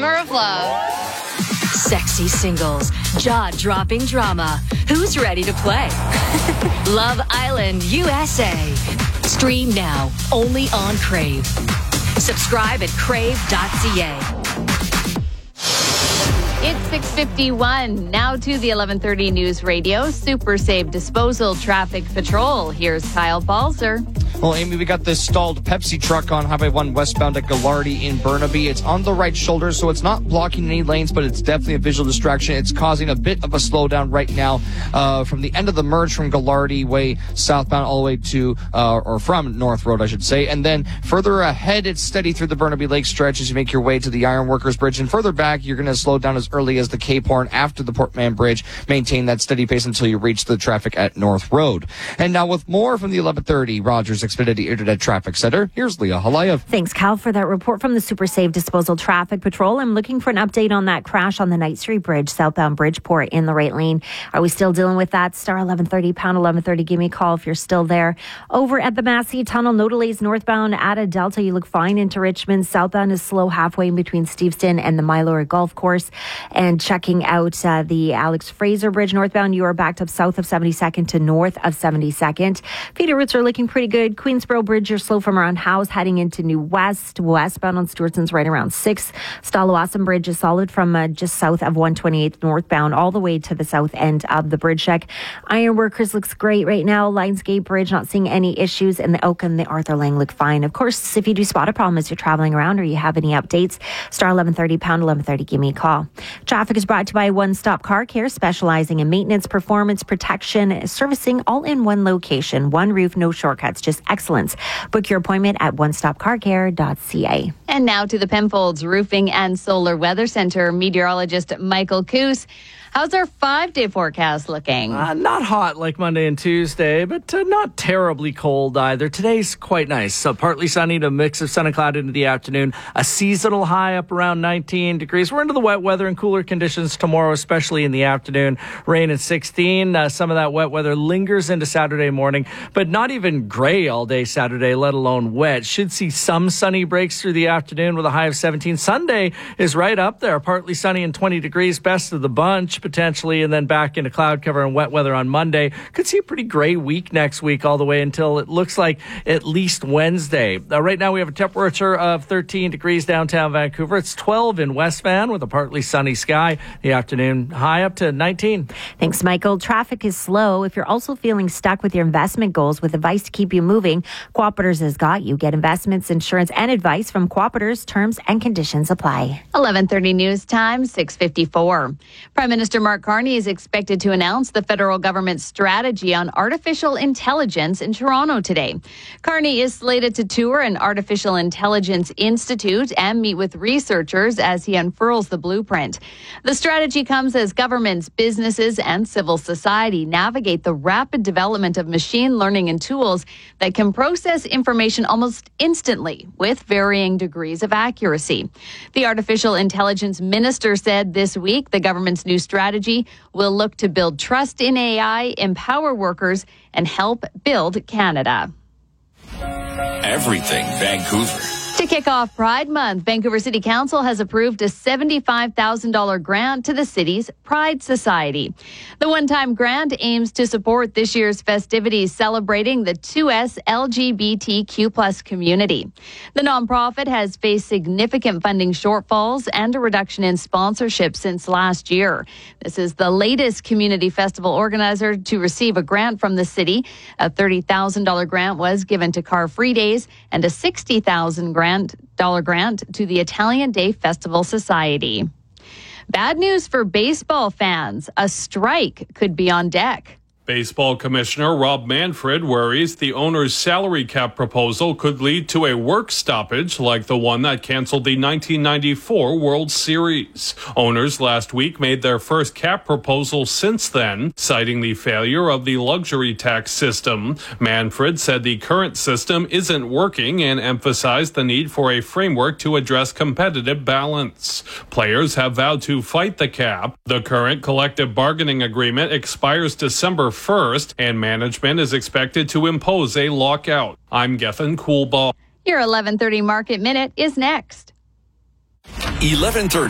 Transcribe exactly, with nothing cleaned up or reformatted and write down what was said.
summer of love. Sexy singles, jaw-dropping drama. Who's ready to play? Love Island U S A. Stream now, only on Crave. Subscribe at crave dot c a. It's six fifty-one. Now to the eleven thirty News Radio Super Save Disposal Traffic Patrol. Here's Kyle Balzer. Well, Amy, we got this stalled Pepsi truck on Highway one westbound at Gallardi in Burnaby. It's on the right shoulder, so it's not blocking any lanes, but it's definitely a visual distraction. It's causing a bit of a slowdown right now uh, from the end of the merge from Gallardi way southbound all the way to, uh, or from North Road, I should say. And then further ahead, it's steady through the Burnaby Lake stretch as you make your way to the Ironworkers Bridge. And further back, you're going to slow down as early as the Cape Horn after the Portman Bridge. Maintain that steady pace until you reach the traffic at North Road. And now with more from the eleven thirty Rogers Xfinity Internet Traffic Center, here's Leah Halayev. Thanks, Cal, for that report from the Super Save Disposal Traffic Patrol. I'm looking for an update on that crash on the Knight Street Bridge, southbound Bridgeport in the right lane. Are we still dealing with that? Star eleven thirty, pound eleven thirty. Give me a call if you're still there. Over at the Massey Tunnel, no delays northbound at a Delta. You look fine into Richmond. Southbound is slow halfway in between Steveston and the Mylor Golf Course. And checking out uh, the Alex Fraser Bridge northbound, you are backed up south of seventy-second to north of seventy-second. Feeder routes are looking pretty good. Queensboro Bridge, you're slow from around House heading into New West. Westbound on Stewartson's right around six. Stallawasam Bridge is solid from uh, just south of one twenty-eighth northbound all the way to the south end of the bridge check. Ironworkers looks great right now. Lionsgate Bridge, not seeing any issues. And the Oak and the Arthur Lang look fine. Of course, if you do spot a problem as you're traveling around or you have any updates, star eleven thirty, pound eleven thirty, give me a call. Traffic is brought to you by One Stop Car Care, specializing in maintenance, performance, protection, servicing, all in one location. One roof, no shortcuts, just excellence. Book your appointment at one stop car care dot c a. And now to the Penfolds Roofing and Solar Weather Center meteorologist Michael Coos. How's our five-day forecast looking? Uh, not hot like Monday and Tuesday, but uh, not terribly cold either. Today's quite nice. So partly sunny to a mix of sun and cloud into the afternoon. A seasonal high up around nineteen degrees. We're into the wet weather and cooler conditions tomorrow, especially in the afternoon. Rain at sixteen. Uh, some of that wet weather lingers into Saturday morning, but not even gray all day Saturday, let alone wet. Should see some sunny breaks through the afternoon with a high of seventeen. Sunday is right up there. Partly sunny and twenty degrees, best of the bunch potentially, and then back into cloud cover and wet weather on Monday. Could see a pretty gray week next week all the way until it looks like at least Wednesday. Uh, right now we have a temperature of thirteen degrees downtown Vancouver. It's twelve in West Van with a partly sunny sky. The afternoon high up to nineteen. Thanks, Michael. Traffic is slow. If you're also feeling stuck with your investment goals with advice to keep you moving, Cooperators has got you. Get investments, insurance, and advice from Cooperators. Terms and conditions apply. eleven thirty News Time, six fifty-four. Prime Minister Mark Carney is expected to announce the federal government's strategy on artificial intelligence in Toronto today. Carney is slated to tour an artificial intelligence institute and meet with researchers as he unfurls the blueprint. The strategy comes as governments, businesses, and civil society navigate the rapid development of machine learning and tools that can process information almost instantly with varying degrees of accuracy. The artificial intelligence minister said this week the government's new strategy will look to build trust in A I, empower workers, and help build Canada. Everything Vancouver. To kick off Pride Month, Vancouver City Council has approved a seventy-five thousand dollars grant to the city's Pride Society. The one-time grant aims to support this year's festivities celebrating the two S L G B T Q plus community. The nonprofit has faced significant funding shortfalls and a reduction in sponsorship since last year. This is the latest community festival organizer to receive a grant from the city. A thirty thousand dollars grant was given to Car Free Days and a sixty thousand dollars dollar grant to the Italian Day Festival Society. Bad news for baseball fans. A strike could be on deck. Baseball Commissioner Rob Manfred worries the owner's salary cap proposal could lead to a work stoppage like the one that canceled the nineteen ninety-four World Series. Owners last week made their first cap proposal since then, citing the failure of the luxury tax system. Manfred said the current system isn't working and emphasized the need for a framework to address competitive balance. Players have vowed to fight the cap. The current collective bargaining agreement expires December first, and management is expected to impose a lockout. I'm Gethin Coolbaugh. Your eleven thirty Market Minute is next. eleven thirty